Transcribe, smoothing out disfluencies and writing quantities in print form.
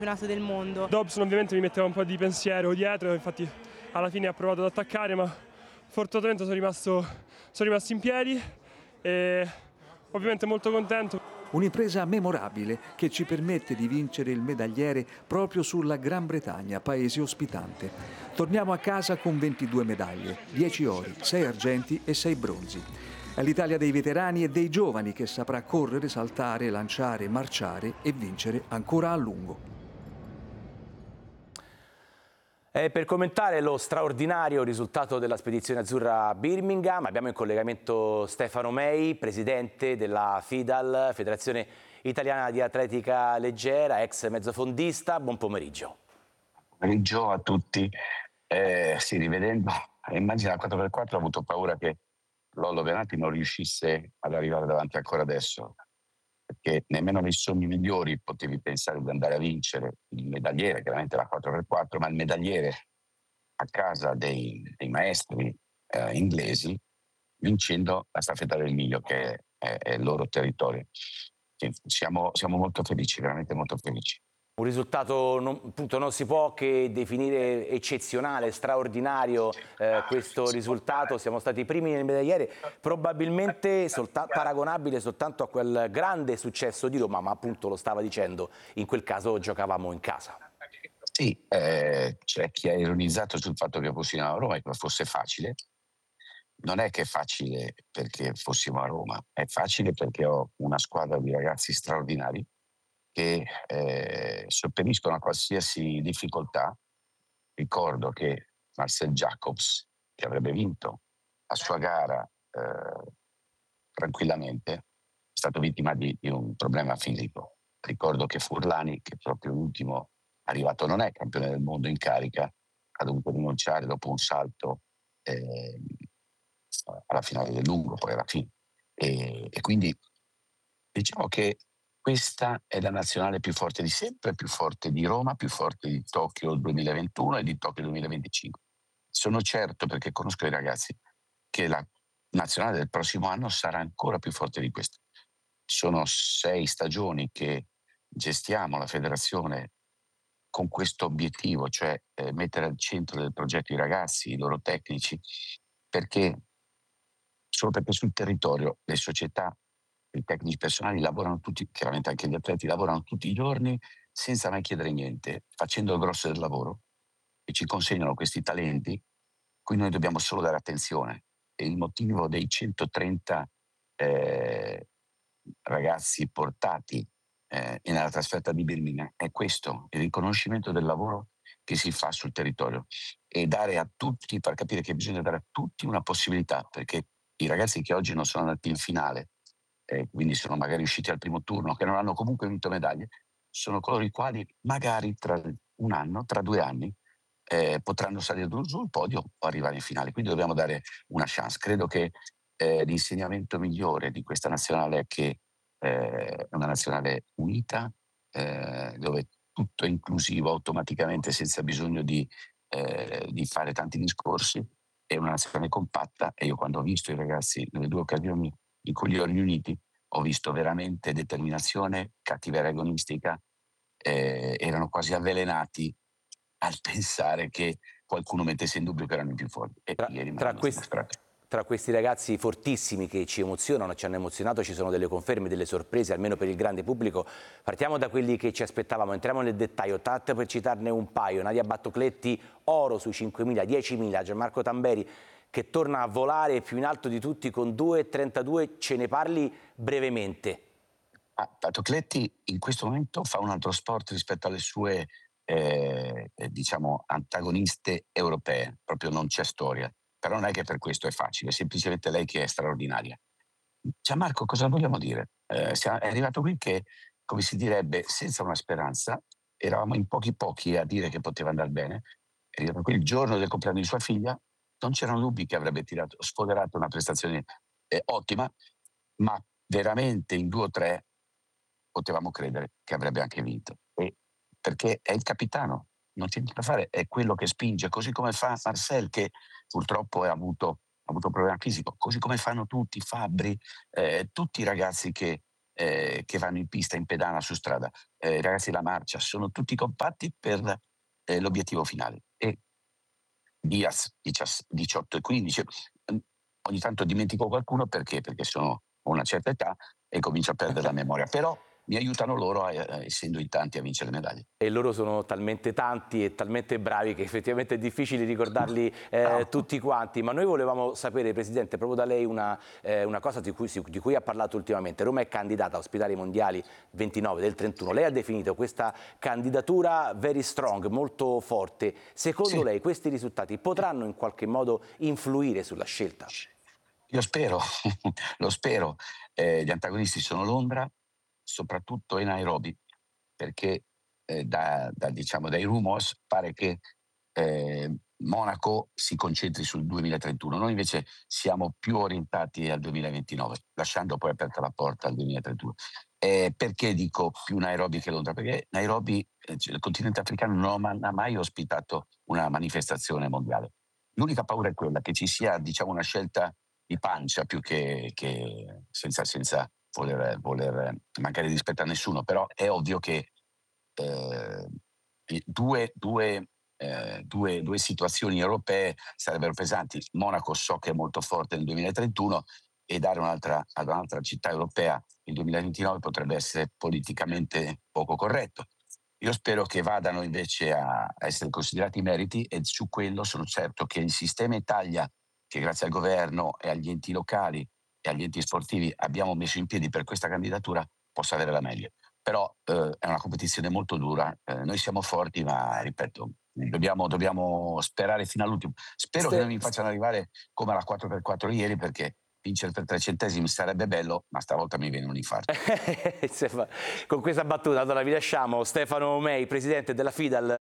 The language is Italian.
campionato del mondo. Dobson ovviamente mi metteva un po' di pensiero dietro, infatti alla fine ha provato ad attaccare, ma fortunatamente sono rimasto in piedi e ovviamente molto contento. Un'impresa memorabile che ci permette di vincere il medagliere proprio sulla Gran Bretagna, paese ospitante. Torniamo a casa con 22 medaglie, 10 ori, 6 argenti e 6 bronzi. È l'Italia dei veterani e dei giovani che saprà correre, saltare, lanciare, marciare e vincere ancora a lungo. Per commentare lo straordinario risultato della spedizione azzurra a Birmingham abbiamo in collegamento Stefano Mei, presidente della FIDAL, Federazione Italiana di Atletica Leggera, ex mezzofondista. Buon pomeriggio. Buon pomeriggio a tutti. Sì, rivedendo, immagino al 4x4 ho avuto paura che Lollo Venati non riuscisse ad arrivare davanti ancora adesso, perché nemmeno nei sogni migliori potevi pensare di andare a vincere il medagliere, chiaramente la 4x4, ma il medagliere a casa dei maestri inglesi, vincendo la staffetta del Miglio, che è il loro territorio. Siamo molto felici, veramente molto felici. Un risultato non si può che definire eccezionale, straordinario questo risultato. Siamo stati i primi nel medagliere, probabilmente paragonabile soltanto a quel grande successo di Roma, ma appunto lo stava dicendo, in quel caso giocavamo in casa. Sì, c'è chi ha ironizzato sul fatto che fossimo a Roma e che fosse facile. Non è che è facile perché fossimo a Roma, è facile perché ho una squadra di ragazzi straordinari che sopperiscono a qualsiasi difficoltà. Ricordo che Marcel Jacobs, che avrebbe vinto la sua gara tranquillamente, è stato vittima di un problema fisico. Ricordo che Furlani, che proprio l'ultimo arrivato non è campione del mondo in carica, ha dovuto rinunciare dopo un salto alla finale del lungo, poi alla fine. E quindi diciamo che questa è la nazionale più forte di sempre, più forte di Roma, più forte di Tokyo 2021 e di Tokyo 2025. Sono certo, perché conosco i ragazzi, che la nazionale del prossimo anno sarà ancora più forte di questa. Sono 6 stagioni che gestiamo la federazione con questo obiettivo, cioè mettere al centro del progetto i ragazzi, i loro tecnici, solo perché sul territorio le società, i tecnici personali lavorano tutti, chiaramente anche gli atleti lavorano tutti i giorni senza mai chiedere niente, facendo il grosso del lavoro, e ci consegnano questi talenti cui noi dobbiamo solo dare attenzione. E il motivo dei 130 ragazzi portati nella trasferta di Birmingham è questo, il riconoscimento del lavoro che si fa sul territorio e dare a tutti, far capire che bisogna dare a tutti una possibilità, perché i ragazzi che oggi non sono andati in finale, quindi sono magari usciti al primo turno, che non hanno comunque vinto medaglie, sono coloro i quali magari tra un anno, tra 2 anni, potranno salire sul podio o arrivare in finale. Quindi dobbiamo dare una chance. Credo che l'insegnamento migliore di questa nazionale è che è una nazionale unita, dove tutto è inclusivo automaticamente senza bisogno di fare tanti discorsi. È una nazionale compatta e io quando ho visto i ragazzi nelle 2 occasioni in cui li ho riuniti ho visto veramente determinazione, cattiveria agonistica, erano quasi avvelenati al pensare che qualcuno mettesse in dubbio che erano i più forti. E ieri Tra questi ragazzi fortissimi che ci emozionano, ci hanno emozionato, ci sono delle conferme, delle sorprese, almeno per il grande pubblico. Partiamo da quelli che ci aspettavamo, entriamo nel dettaglio, tanto per citarne un paio. Nadia Battocletti, oro sui 5.000, 10.000, Gianmarco Tamberi che torna a volare più in alto di tutti con 2,32, ce ne parli brevemente. Battocletti in questo momento fa un altro sport rispetto alle sue diciamo antagoniste europee, proprio non c'è storia. Però non è che per questo è facile, è semplicemente lei che è straordinaria. Gianmarco, cosa vogliamo dire? È arrivato qui che, come si direbbe, senza una speranza, eravamo in pochi a dire che poteva andare bene, è arrivato qui il giorno del compleanno di sua figlia, non c'erano dubbi che avrebbe sfoderato una prestazione ottima, ma veramente in 2 o 3 potevamo credere che avrebbe anche vinto. E perché è il capitano, non c'è niente da fare, è quello che spinge, così come fa Marcel, che purtroppo ha avuto problema fisico, così come fanno tutti, Fabbri, tutti i ragazzi che che vanno in pista, in pedana, su strada, i ragazzi della marcia, sono tutti compatti per l'obiettivo finale. E Diaz 18 e 15, ogni tanto dimentico qualcuno perché ho una certa età e comincio a perdere la memoria, però mi aiutano loro, essendo in tanti, a vincere le medaglie. E loro sono talmente tanti e talmente bravi che effettivamente è difficile ricordarli tutti quanti. Ma noi volevamo sapere, Presidente, proprio da lei una cosa di cui ha parlato ultimamente. Roma è candidata a ospitare i mondiali 29 del 31. Lei ha definito questa candidatura very strong, molto forte. Secondo lei questi risultati potranno in qualche modo influire sulla scelta? Io spero, lo spero. Gli antagonisti sono Londra, soprattutto e Nairobi, perché diciamo, dai rumors pare che Monaco si concentri sul 2031. Noi invece siamo più orientati al 2029, lasciando poi aperta la porta al 2031. Perché dico più Nairobi che Londra? Perché Nairobi, il continente africano, non ha mai ospitato una manifestazione mondiale. L'unica paura è quella che ci sia, diciamo, una scelta di pancia più che senza voler mancare di rispetto a nessuno, però è ovvio che due situazioni europee sarebbero pesanti. Monaco so che è molto forte nel 2031 e dare ad un'altra città europea il 2029 potrebbe essere politicamente poco corretto. Io spero che vadano invece a essere considerati i meriti, e su quello sono certo che il sistema Italia, che grazie al governo e agli enti locali e agli enti sportivi abbiamo messo in piedi per questa candidatura, possa avere la meglio. Però è una competizione molto dura, noi siamo forti, ma ripeto, dobbiamo sperare fino all'ultimo. Spero che non mi facciano arrivare come alla 4x4 ieri, perché vincere per 3 centesimi sarebbe bello, ma stavolta mi viene un infarto. Con questa battuta allora vi lasciamo Stefano Mei, presidente della FIDAL.